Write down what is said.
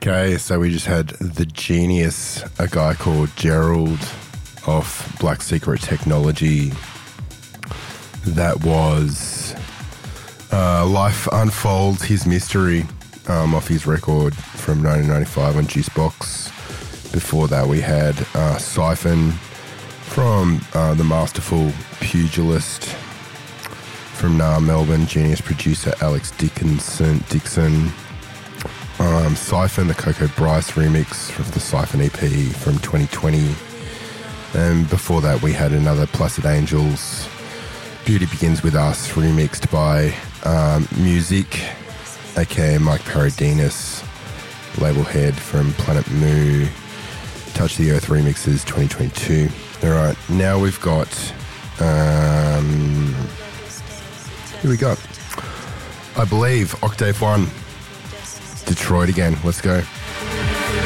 Okay, so we just had The Genius, a guy called Gerald of Black Secret Technology. That was Life Unfolds His Mystery off his record from 1995 on Juicebox. Before that we had Siphon from the masterful Pugilist from Melbourne, Genius producer Alex Dixon. Siphon, the Coco Bryce remix of the Siphon EP from 2020. And before that we had another Placid Angels, Beauty Begins With Us, remixed by Music, aka Mike Paradinas, label head from Planet Moo. Touch the Earth remixes 2022. Alright, now we've got here we go. I believe Octave One, Detroit again. Let's go.